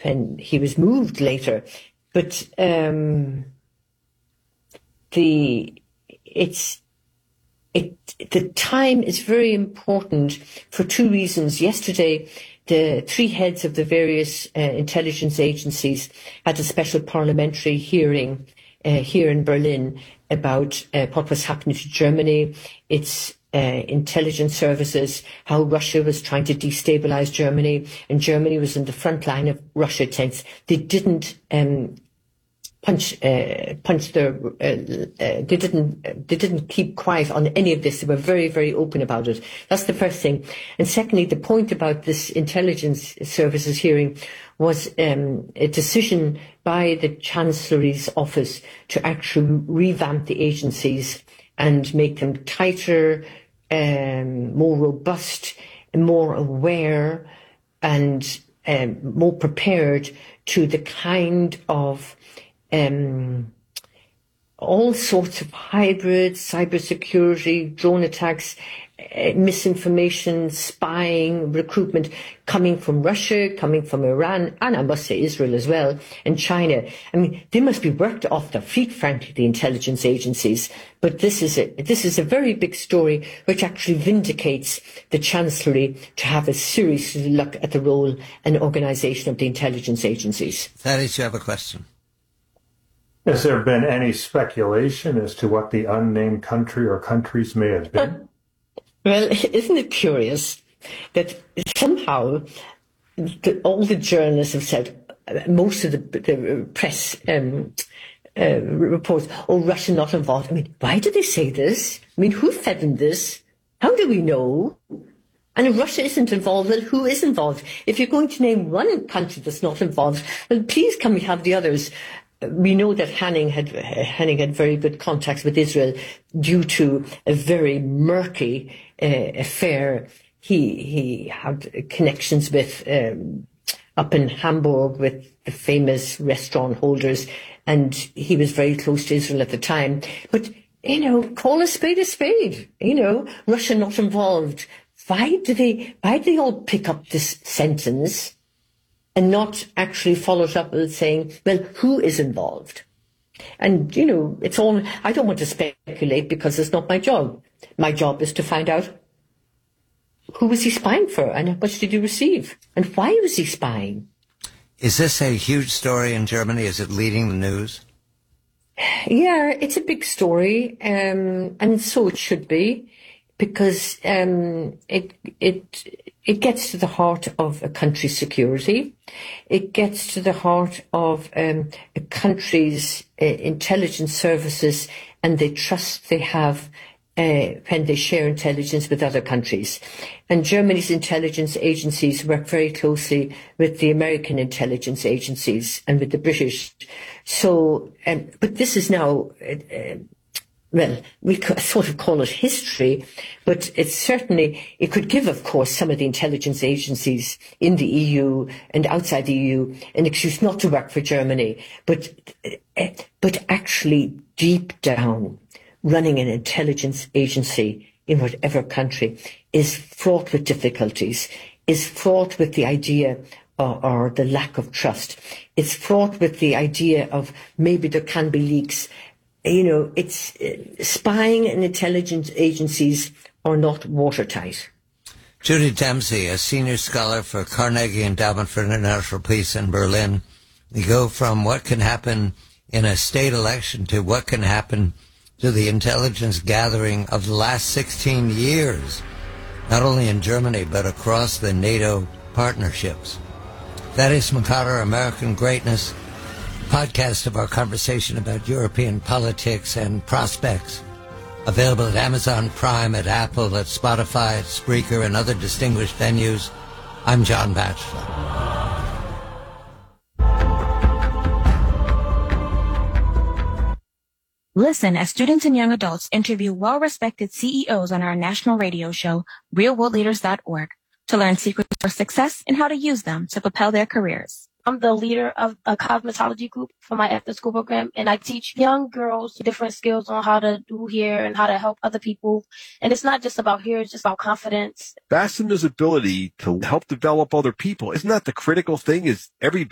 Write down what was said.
when he was moved later. But the time is very important for two reasons. Yesterday, the three heads of the various intelligence agencies had a special parliamentary hearing here in Berlin about what was happening to Germany, its intelligence services, how Russia was trying to destabilize Germany, and Germany was in the front line of Russia attempts. They didn't they didn't keep quiet on any of this. They were very, very open about it. That's the first thing. And secondly, the point about this intelligence services hearing was a decision by the Chancellery's office to actually revamp the agencies and make them tighter, more robust, more aware, and more prepared to the kind of all sorts of hybrid cybersecurity, drone attacks, misinformation, spying, recruitment coming from Russia, coming from Iran, and I must say Israel as well, and China. I mean, they must be worked off their feet, frankly, the intelligence agencies. But this is a very big story which actually vindicates the Chancellery to have a serious look at the role and organisation of the intelligence agencies. Thaddeus, you have a question. Has there been any speculation as to what the unnamed country or countries may have been? Well, isn't it curious that somehow all the journalists have said, most of the press reports, Russia not involved. I mean, why do they say this? I mean, who fed them this? How do we know? And if Russia isn't involved, well, who is involved? If you're going to name one country that's not involved, well, please can we have the others? We know that Henning had very good contacts with Israel due to a very murky affair. He had connections with up in Hamburg with the famous restaurant holders, and he was very close to Israel at the time. But call a spade a spade. Russia not involved. Why do they all pick up this sentence and not actually follow it up with saying, well, who is involved? And, it's all, I don't want to speculate because it's not my job. My job is to find out who was he spying for and how much did he receive and why was he spying? Is this a huge story in Germany? Is it leading the news? Yeah, it's a big story, and so it should be, because it gets to the heart of a country's security. It gets to the heart of a country's intelligence services and the trust they have when they share intelligence with other countries. And Germany's intelligence agencies work very closely with the American intelligence agencies and with the British. So, but this is now... well, we could sort of call it history, but it could give, of course, some of the intelligence agencies in the EU and outside the EU an excuse not to work for Germany. But actually, deep down, running an intelligence agency in whatever country is fraught with difficulties, is fraught with the idea or the lack of trust. It's fraught with the idea of maybe there can be leaks. It's spying and intelligence agencies are not watertight. Judy Dempsey, a senior scholar for Carnegie Endowment for International Peace in Berlin. We go from what can happen in a state election to what can happen to the intelligence gathering of the last 16 years, not only in Germany, but across the NATO partnerships. Thaddeus McCarter, American Greatness, podcast of our conversation about European politics and prospects. Available at Amazon Prime, at Apple, at Spotify, at Spreaker, and other distinguished venues. I'm John Batchelor. Listen as students and young adults interview well-respected CEOs on our national radio show, realworldleaders.org, to learn secrets for success and how to use them to propel their careers. I'm the leader of a cosmetology group for my after-school program, and I teach young girls different skills on how to do hair and how to help other people. And it's not just about hair, it's just about confidence. Fasteners' ability to help develop other people, isn't that the critical thing? Is every